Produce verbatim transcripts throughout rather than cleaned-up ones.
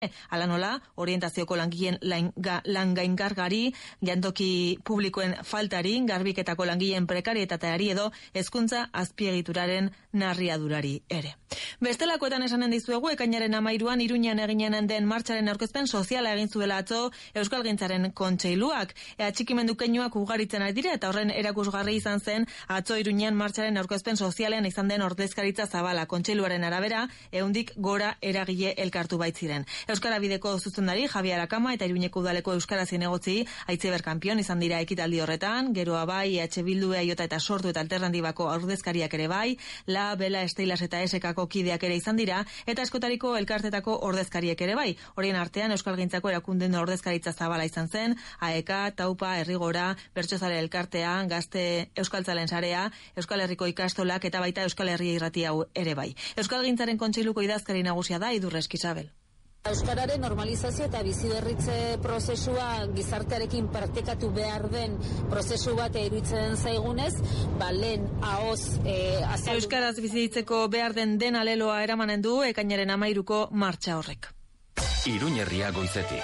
Hala nola, orientazioko langileen langainkargari, jantoki publikoen faltari, garbiketako langileen prekarietateari edo hezkuntza azpiegituraren narriadurari ere. Bestelakoetan esanen dizuegu, ekainaren hamairuan Iruñan eginen den martxaren aurkezpen soziala egin zuela atzo Euskalgintzaren kontseiluak. Atxikimendu keinuak ugaritzen ari dira eta horren erakusgarri izan zen atzo Iruñan martxaren aurkezpen sozialean izan den ordezkaritza zabala. Kontseiluaren arabera, ehundik gora eragile elkartu baitziren. Euskara Bideko zuzendari Javier Arakama eta Iruñeko udaleko euskara zinegotzi Aitziber kanpion izan dira ekitaldi horretan, geroa bai, E H Bildu, E I eta Sortu eta Alternatibako ordezkariak ere bai, La, Bela, Esteilas eta Esekako kideak ere izan dira, eta askotariko elkartetako ordezkariek ere bai. Horien artean Euskalgintzako erakunden ordezkaritza zabala izan zen, A E K, Taupa, Herrigora, Bertsozale elkartea, Gazte Euskaltzalen sarea, Euskal Herriko ikastolak eta baita Euskal Herria irratia hau ere bai. Euskalgintzaren kontseiluko idazkari nagusia da Idurre Eskizabel. Euskararen normalizazio eta biziberritze prozesua gizartearekin praktikatu behar den prozesu bat iruditzen zaigunez, ba lehen ahoz e, azaldu... Euskaraz bizitzeko behar den den aleloa eramanen du ekainaren hamairuko martxa horrek. Iruñerria goizetik.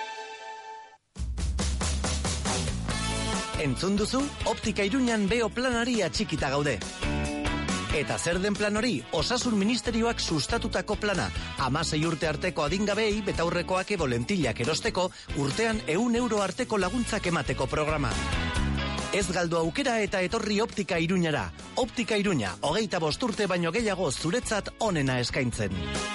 Entzun duzu, Optika Iruñan beo planari atxikita gaude. Eta zer den plan hori? Osasun Ministerioak sustatutako plana. Hamasei urte arteko adingabei betaurrekoak ebo lentilak erosteko urtean ehun euro arteko laguntzak emateko programa. Ez galdu aukera eta etorri Optika Iruñara. Optika Iruña, hogeita bost urte baino gehiago zuretzat onena eskaintzen.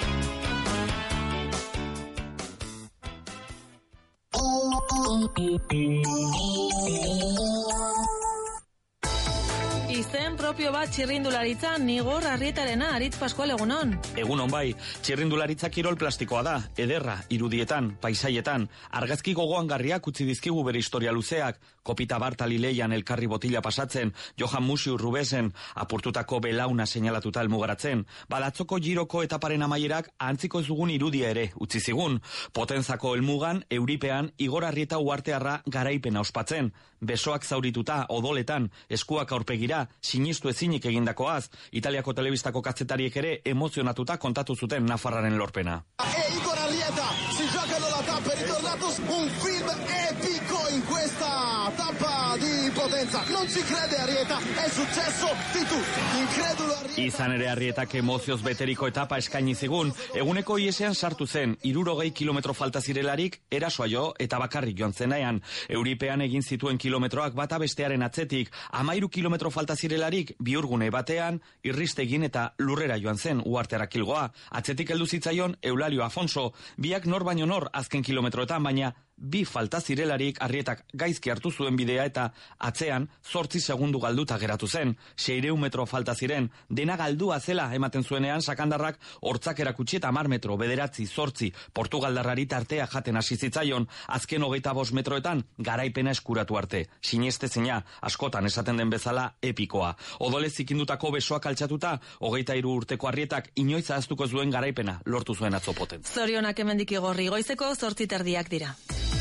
Izen propio bat txirrindularitza Nigor Arrietarena. Aritz Pascual, egunon. Egunon bai, txirrindularitza kirol plastikoa da, ederra, irudietan, paisaietan, argazki gogoangarriak utzi dizkigu bere historia luzeak, Kopita Bartali leian elkarri botila pasatzen, Johan Musiu Rubesen, apurtutako belauna seinalatuta elmugaratzen, balatzoko giroko etaparen amaierak antziko ez dugun irudia ere utzi zigun, Potenzako elmugan, Euripean, Igor Arrieta uartearra garaipena ospatzen, besoak zaurituta, odoletan, eskuak aurpegira, sinistu ezinik egindakoaz, Italiako telebistako kazetariek ere emozionatuta kontatu zuten Nafarraren lorpena. E Igor Arrieta si giocano la tappa, è ritornato un film epico in questa tappa di Potenza. Non ci crede Arrieta, è successo di tutto. Incredulo Arrieta. Izan ere Arrietak emozioz beteriko etapa eskaini zigun, eguneko iesean sartu zen, hirurogei kilometro falta zirelarik, erasoa jo eta bakarrik joan zenean. Euripean egin zituen kilometroak bata bestearen atzetik, amairu kilometro falta zirelarik, biurgune batean, irristegin eta lurrera joan zen uarteara kilgoa. Atzetik heldu zitzaion Eulalio Afonso, biak nor baino nor azken kilometroetan, baina bi falta zirelarik Arrietak gaizki hartu zuen bidea eta atzean zortzi segundu galduta geratu zen. Seireun metro falta ziren, dena galdua zela ematen zuenean sakandarrak hortzak erakutsi eta mar metro, bederatzi, zortzi, Portugaldarrari tartea jaten hasi zitzaion, azken hogeita bost metroetan garaipena eskuratu arte. Sinestezina, askotan esaten den bezala epikoa. Odolez zikindutako besoak altxatuta, hogeita hiru urteko Arrietak inoiz ahaztuko zuen garaipena lortu zuen atzo Potentza. Zorionak hemendik Igorri, goizeko zortzi terdiak dira.